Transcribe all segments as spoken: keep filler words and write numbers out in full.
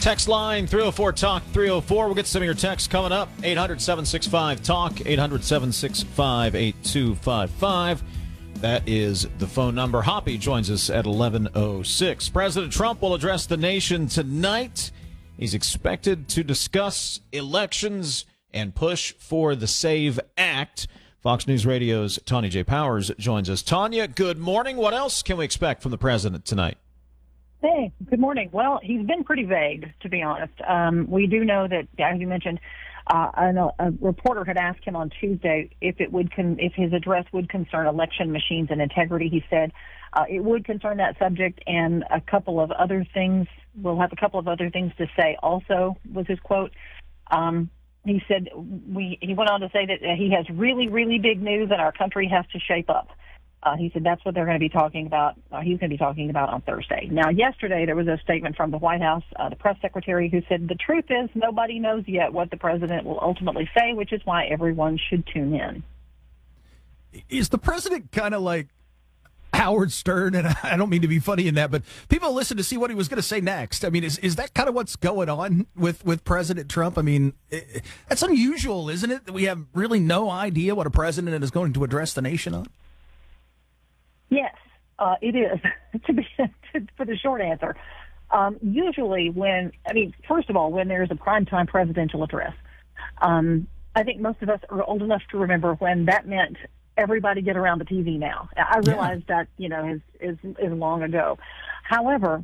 Text line three oh four talk three oh four. We'll get some of your texts coming up. eight hundred, seven six five, talk, eight hundred, seven six five, eight two five five. That is the phone number. Hoppy joins us at eleven oh six. President Trump will address the nation tonight. He's expected to discuss elections and push for the SAVE Act. Fox News Radio's Tanya J. Powers joins us. Tanya, good morning. What else can we expect from the president tonight? Hey, good morning. Well, he's been pretty vague, to be honest. Um, we do know that, as you mentioned, uh, a, a reporter had asked him on Tuesday if it would con- if his address would concern election machines and integrity. He said uh, it would concern that subject and a couple of other things. We'll have a couple of other things to say also, was his quote. Um, he said, we, he went on to say that he has really, really big news and our country has to shape up. Uh, he said that's what they're going to be talking about. Uh, he's going to be talking about on Thursday. Now, yesterday there was a statement from the White House, uh, the press secretary, who said the truth is nobody knows yet what the president will ultimately say, which is why everyone should tune in. Is the president kind of like Howard Stern? And I don't mean to be funny in that, but people listen to see what he was going to say next. I mean, is is that kind of what's going on with, with President Trump? I mean, it, that's unusual, isn't it, that we have really no idea what a president is going to address the nation on? Yes, uh, it is, to be, to, for the short answer. Um, usually when, I mean, first of all, when there's a primetime presidential address, um, I think most of us are old enough to remember when that meant everybody get around the T V now. I realize yeah. that, you know, is, is, is long ago. However...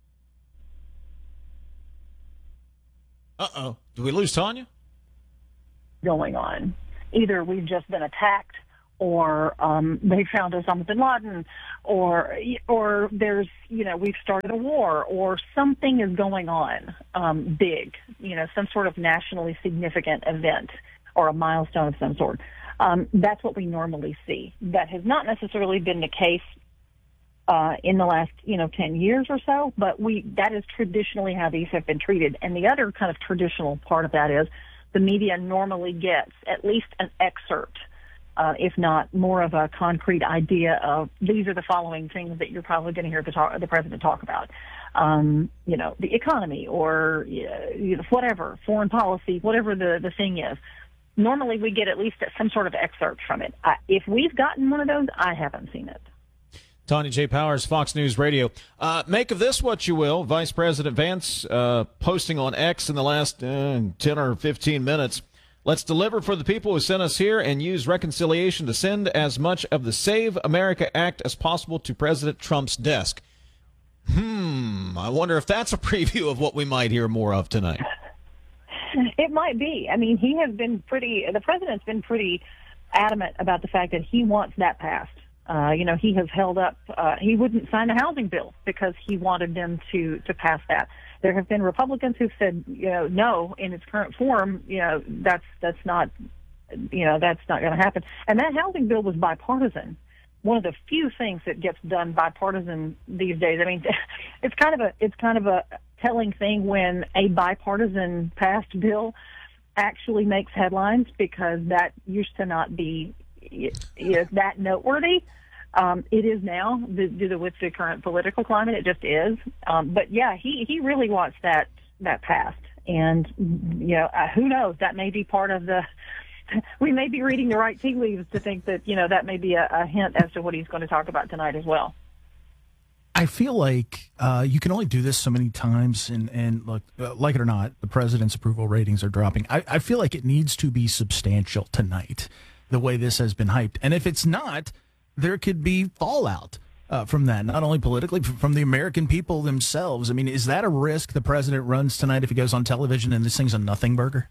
Uh-oh. Did we lose Tanya? ...going on. Either we've just been attacked, or um, they found Osama bin Laden, or or there's, you know, we've started a war, or something is going on um, big, you know, some sort of nationally significant event or a milestone of some sort. Um, that's what we normally see. That has not necessarily been the case uh, in the last, you know, ten years or so, but we that is traditionally how these have been treated. And the other kind of traditional part of that is the media normally gets at least an excerpt, Uh, if not more of a concrete idea of these are the following things that you're probably going to hear the, talk, the president talk about. Um, you know, the economy or uh, you know, whatever, foreign policy, whatever the, the thing is. Normally we get at least some sort of excerpt from it. I, if we've gotten one of those, I haven't seen it. Tanya J. Powers, Fox News Radio. Uh, make of this what you will. Vice President Vance uh, posting on X in the last uh, ten or fifteen minutes. Let's deliver for the people who sent us here and use reconciliation to send as much of the Save America Act as possible to President Trump's desk. Hmm, I wonder if that's a preview of what we might hear more of tonight. It might be. I mean, he has been pretty, the president's been pretty adamant about the fact that he wants that passed. Uh, you know, he has held up, uh, he wouldn't sign the housing bill because he wanted them to, to pass that. There have been Republicans who've said, you know, no, in its current form, you know, that's that's not, you know, that's not going to happen. And that housing bill was bipartisan. One of the few things that gets done bipartisan these days. I mean, it's kind of a it's kind of a telling thing when a bipartisan passed bill actually makes headlines, because that used to not be you know, that noteworthy. Um, it is now, the, the, with the current political climate, it just is. Um, but yeah, he, he really wants that, that passed. And, you know, uh, who knows, that may be part of the, we may be reading the right tea leaves to think that, you know, that may be a, a hint as to what he's going to talk about tonight as well. I feel like uh, you can only do this so many times, and, and look, uh, like it or not, the president's approval ratings are dropping. I, I feel like it needs to be substantial tonight, the way this has been hyped. And if it's not, there could be fallout uh, from that, not only politically, from the American people themselves. I mean, is that a risk the president runs tonight if he goes on television and this thing's a nothing burger?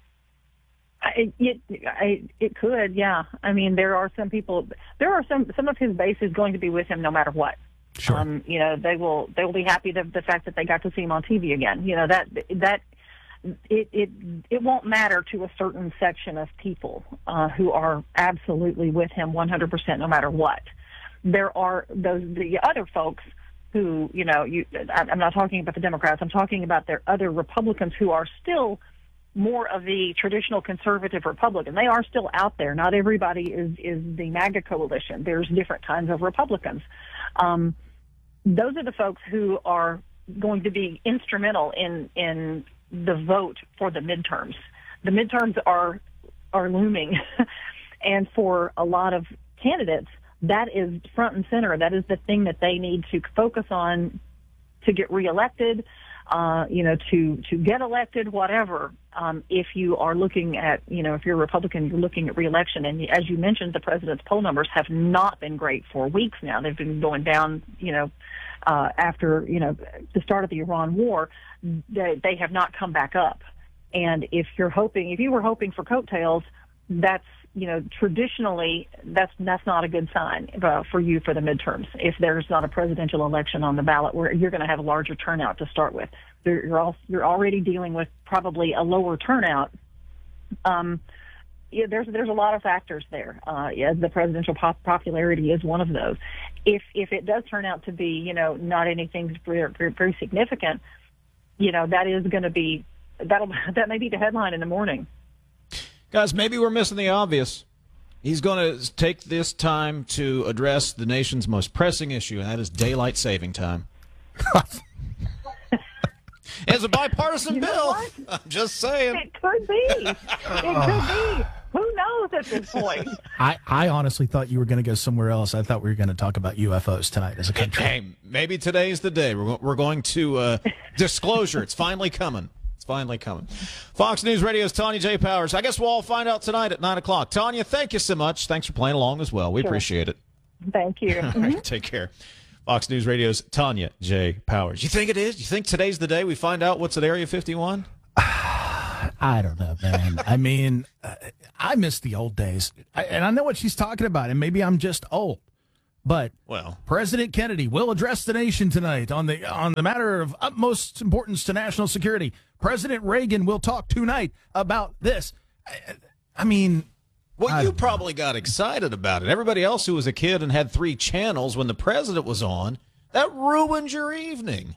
It, it, I, it could, yeah. I mean, there are some people, there are some, some of his base is going to be with him no matter what. Sure. Um, you know, they will, they will be happy the, the fact that they got to see him on T V again. You know, that, that, It, it it won't matter to a certain section of people uh, who are absolutely with him one hundred percent no matter what. There are those the other folks who, you know, you, I'm not talking about the Democrats. I'm talking about their other Republicans who are still more of the traditional conservative Republican. They are still out there. Not everybody is, is the MAGA coalition. There's different kinds of Republicans. Um, those are the folks who are going to be instrumental in in the vote for the midterms. The midterms are are looming, and for a lot of candidates, that is front and center. That is the thing that they need to focus on to get reelected, uh, you know, to to get elected, whatever. Um, if you are looking at, you know, if you're a Republican, you're looking at reelection, and as you mentioned, the president's poll numbers have not been great for weeks now. They've been going down, you know, uh, after, you know, the start of the Iran war. They, they have not come back up. And if you're hoping, if you were hoping for coattails, that's, you know, traditionally, that's that's not a good sign uh, for you for the midterms. If there's not a presidential election on the ballot, where you're going to have a larger turnout to start with, you're all, you're already dealing with probably a lower turnout. Um, yeah, there's there's a lot of factors there. Uh, yeah, the presidential pop- popularity is one of those. If if it does turn out to be, you know, not anything very, very, very significant, you know, that is going to be that'll that may be the headline in the morning. Guys, maybe we're missing the obvious. He's going to take this time to address the nation's most pressing issue, and that is daylight saving time. It's a bipartisan you know bill. What? I'm just saying. It could be. It could be. Who knows at this point? I, I honestly thought you were going to go somewhere else. I thought we were going to talk about U F Os tonight as a country. Hey, maybe today's the day. We're, we're going to uh, disclosure. It's finally coming. It's finally coming. Fox News Radio's Tanya J. Powers. I guess we'll all find out tonight at nine o'clock. Tanya, thank you so much. Thanks for playing along as well. We Sure. appreciate it. Thank you. All Mm-hmm. right, take care. Fox News Radio's Tanya J. Powers. You think it is? You think today's the day we find out what's at Area fifty-one? I don't know, man. I mean, uh, I miss the old days. I, and I know what she's talking about, and maybe I'm just old. But Well, President Kennedy will address the nation tonight on the on the matter of utmost importance to national security. President Reagan will talk tonight about this. I, I mean, well, I you don't probably got excited about it. Everybody else who was a kid and had three channels when the president was on, that ruined your evening.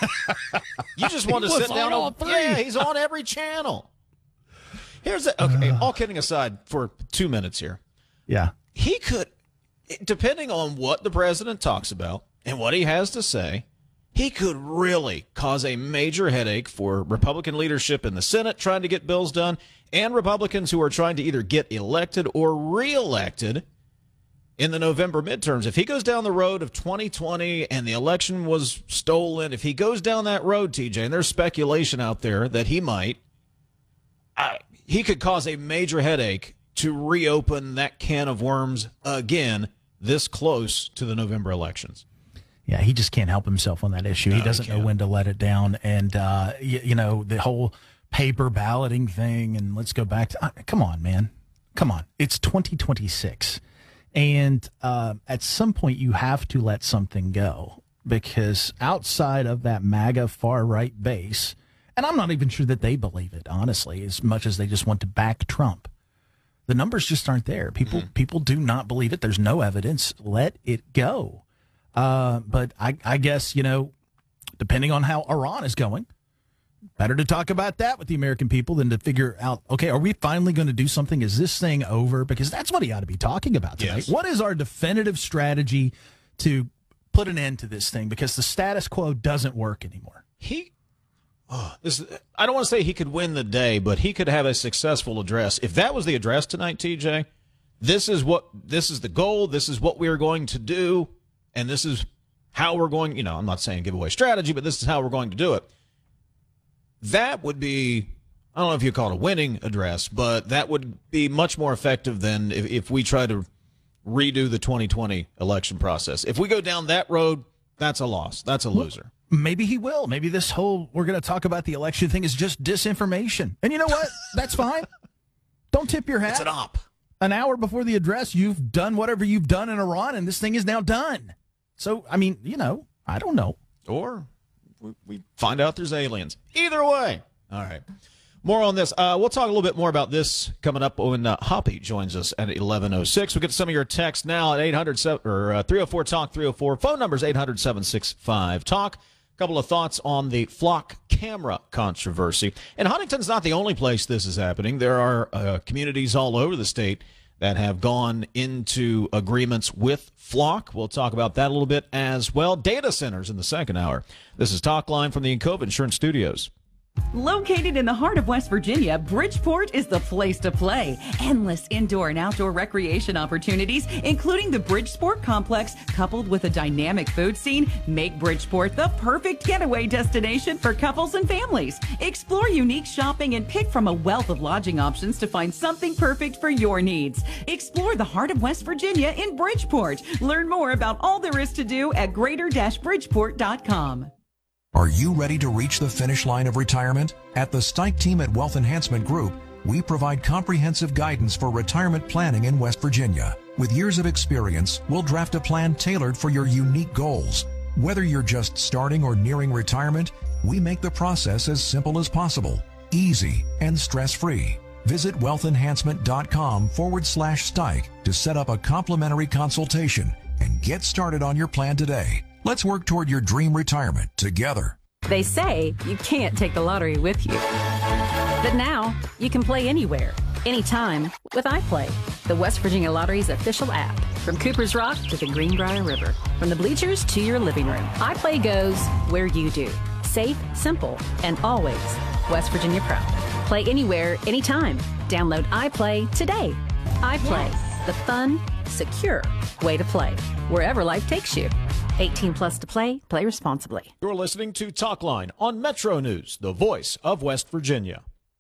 You just wanted to He was sit down. on all on- three. Yeah, he's on every channel. Here's the, okay. All kidding aside, for two minutes here, yeah. he could, depending on what the president talks about and what he has to say, he could really cause a major headache for Republican leadership in the Senate trying to get bills done, and Republicans who are trying to either get elected or reelected in the November midterms. If he goes down the road of twenty twenty and the election was stolen, if he goes down that road, T J, and there's speculation out there that he might, I, he could cause a major headache to reopen that can of worms again this close to the November elections. Yeah, he just can't help himself on that issue. No, he doesn't he know can't. when to let it down. And, uh, you, you know, the whole paper balloting thing, and let's go back to, uh, come on, man. Come on. It's twenty twenty-six. And uh, at some point, you have to let something go, because outside of that MAGA far-right base, and I'm not even sure that they believe it, honestly, as much as they just want to back Trump, the numbers just aren't there. People, mm-hmm. people do not believe it. There's no evidence. Let it go. Uh, but I, I guess, you know, depending on how Iran is going, better to talk about that with the American people than to figure out, okay, are we finally going to do something? Is this thing over? Because that's what he ought to be talking about tonight. Yes. What is our definitive strategy to put an end to this thing? Because the status quo doesn't work anymore. He, oh, this, I don't want to say he could win the day, but he could have a successful address. If that was the address tonight, T J, this is what, this is the goal. This is what we are going to do. And this is how we're going, you know, I'm not saying give away strategy, but this is how we're going to do it. That would be, I don't know if you call it a winning address, but that would be much more effective than if, if we try to redo the twenty twenty election process. If we go down that road, that's a loss. That's a loser. Maybe he will. Maybe this whole, we're going to talk about the election thing is just disinformation. And you know what? That's fine. Don't tip your hat. It's an op. An hour before the address, you've done whatever you've done in Iran, and this thing is now done. So, I mean, you know, I don't know. Or we, we find out there's aliens. Either way. All right. More on this. Uh, we'll talk a little bit more about this coming up when uh, Hoppy joins us at eleven oh six. We'll get to some of your texts now at eight hundred or uh, three oh four talk three oh four. Phone number is eight hundred seven six five talk. A couple of thoughts on the flock camera controversy. And Huntington's not the only place this is happening. There are uh, communities all over the state that have gone into agreements with Flock. We'll talk about that a little bit as well. Data centers in the second hour. This is Talk Line from the Encova Insurance Studios. Located in the heart of West Virginia, Bridgeport is the place to play. Endless indoor and outdoor recreation opportunities, including the Bridgeport Complex, coupled with a dynamic food scene, make Bridgeport the perfect getaway destination for couples and families. Explore unique shopping and pick from a wealth of lodging options to find something perfect for your needs. Explore the heart of West Virginia in Bridgeport. Learn more about all there is to do at greater bridgeport dot com. Are you ready to reach the finish line of retirement? At the Stike team at Wealth Enhancement Group, we provide comprehensive guidance for retirement planning in West Virginia. With years of experience, we'll draft a plan tailored for your unique goals. Whether you're just starting or nearing retirement, we make the process as simple as possible, easy, and stress-free. Visit wealthenhancement.com forward slash Stike to set up a complimentary consultation and get started on your plan today. Let's work toward your dream retirement together. They say you can't take the lottery with you. But now, you can play anywhere, anytime with iPlay, the West Virginia Lottery's official app. From Cooper's Rock to the Greenbrier River, from the bleachers to your living room, iPlay goes where you do. Safe, simple, and always West Virginia proud. Play anywhere, anytime. Download iPlay today. iPlay, the fun, secure way to play, wherever life takes you. eighteen plus to play. Play responsibly. You're listening to Talk Line on Metro News, the voice of West Virginia.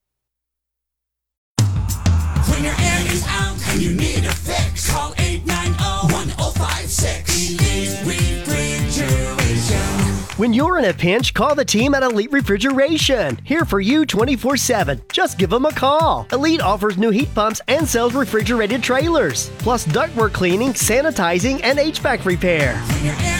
When your air is out and you need a fix, call eight nine zero, one zero five six. Elite Refrigeration. When you're in a pinch, call the team at Elite Refrigeration. Here for you twenty-four seven. Just give them a call. Elite offers new heat pumps and sells refrigerated trailers, plus ductwork cleaning, sanitizing, and H V A C repair.